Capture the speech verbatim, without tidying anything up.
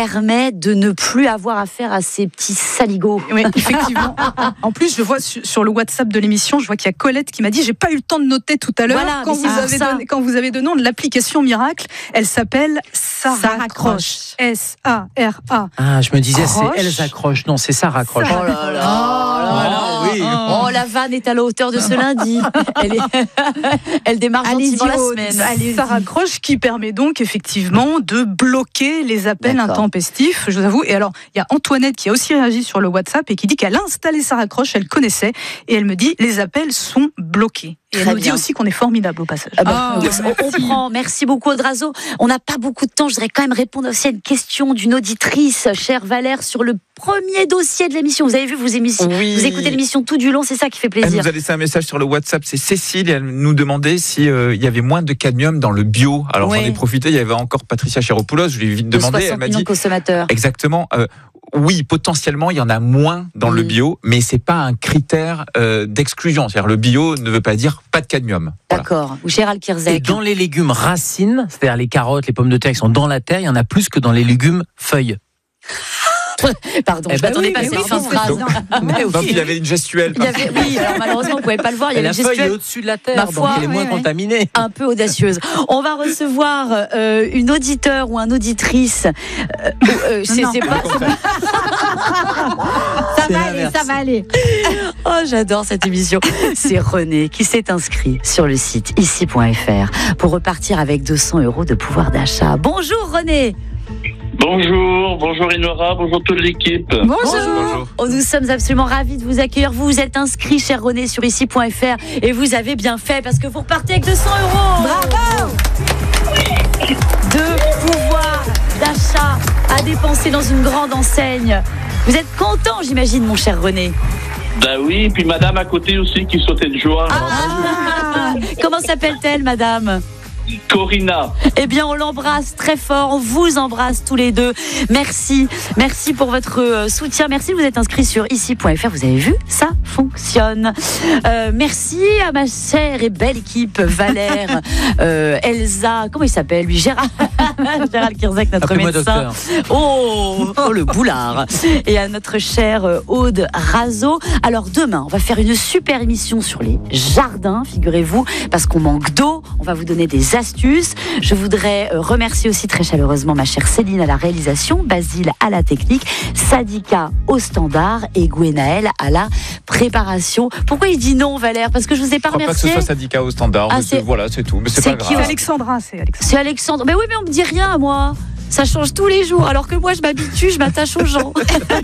permet de ne plus avoir affaire à ces petits saligots. Oui, effectivement. En plus, je vois sur le WhatsApp de l'émission, je vois qu'il y a Colette qui m'a dit, j'ai pas eu le temps de noter tout à l'heure, voilà, quand, vous avez donné, quand vous avez donné nom de l'application miracle, elle s'appelle Ça raccroche. S A R A. Ah, je me disais, Croche. c'est elle s'accroche. Non, c'est ça raccroche. Oh là là, oh, là là. oui. Oh, la vanne est à la hauteur de ce lundi. Elle, est... Elle démarre gentiment la semaine. Allez, ça raccroche, qui permet donc effectivement de bloquer les appels D'accord. intempestifs, je vous avoue. Et alors, il y a Antoinette qui a aussi réagi sur le WhatsApp et qui dit qu'elle a installé ça raccroche, elle connaissait, et elle me dit, les appels sont bloqués. Et elle Très nous bien. dit aussi qu'on est formidable au passage. Ah bah, Oh, on, on prend. Merci beaucoup, Audrazo. On n'a pas beaucoup de temps. Je voudrais quand même répondre aussi à une question d'une auditrice, chère Valère, sur le premier dossier de l'émission. Vous avez vu, vous, émission, Oui. vous écoutez l'émission tout du long, c'est ça qui fait Elle plaisir. nous a laissé un message sur le WhatsApp, c'est Cécile, et elle nous demandait s'il euh, y avait moins de cadmium dans le bio. Alors Oui. j'en ai profité, il y avait encore Patricia Chéropoulos, je lui ai vite De demandé, elle soixante m'a millions dit de consommateurs. exactement, euh, oui, potentiellement il y en a moins dans Mm. le bio, mais c'est pas un critère euh, d'exclusion. C'est-à-dire le bio ne veut pas dire pas de cadmium. Voilà. D'accord. Ou Gérald Et Kirzek. dans les légumes racines, c'est-à-dire les carottes, les pommes de terre qui sont dans la terre, il y en a plus que dans les légumes feuilles. Pardon, Eh je ben m'attendais oui, pas à mais cette oui, fin de non, phrase. donc- Mais Donc il y avait une gestuelle. Il y avait, oui, alors malheureusement, vous ne pouvez pas le voir. Il y Et avait la une feuille est gestuelle au-dessus de la Ma terre, foi, donc elle est moins ouais, ouais. contaminée. un peu audacieuse. On va recevoir euh, une auditeur ou un auditrice. Euh, euh, c'est Non. c'est pas. Comme ça. Ça va aller, ça va aller. Oh, j'adore cette émission. C'est René qui s'est inscrit sur le site ici point f r pour repartir avec deux cents euros de pouvoir d'achat. Bonjour René. Bonjour, bonjour Inora, bonjour toute l'équipe. Bonjour. Bonjour. Oh, nous sommes absolument ravis de vous accueillir. Vous vous êtes inscrit, cher René, sur ici point f r et vous avez bien fait parce que vous repartez avec deux cents euros. Bravo. De pouvoir d'achat à dépenser dans une grande enseigne. Vous êtes content, j'imagine, mon cher René. Bah oui, puis madame à côté aussi qui sautait de joie. Ah, comment s'appelle-t-elle, madame ? Corinna. Eh bien, on l'embrasse très fort, on vous embrasse tous les deux. Merci, merci pour votre euh, soutien. Merci de vous être inscrit sur ici point f r. Vous avez vu, ça fonctionne. Euh, merci à ma chère et belle équipe, Valère, euh, Elsa, comment il s'appelle lui, Gérard, Gérald Kirzek, notre Appelez-moi médecin. docteur. Oh, oh, le boulard. Et à notre chère euh, Aude Razo. Alors demain, on va faire une super émission sur les jardins, figurez-vous, parce qu'on manque d'eau. On va vous donner des astuces. Je voudrais euh, remercier aussi très chaleureusement ma chère Céline à la réalisation, Basile à la technique, Sadika au standard et Gwenaël à la préparation. Pourquoi il dit non, Valère ? Parce que je vous ai pas Je crois pas que ce remercié. soit syndicat au standard. Ah, mais c'est- c'est- voilà, c'est tout. Mais c'est c'est pas qui, C'est grave. Alexandra, c'est Alexandra. C'est Alexandre. Mais oui, mais on me dit rien, moi. Ça change tous les jours. Alors que moi, je m'habitue, je m'attache aux gens.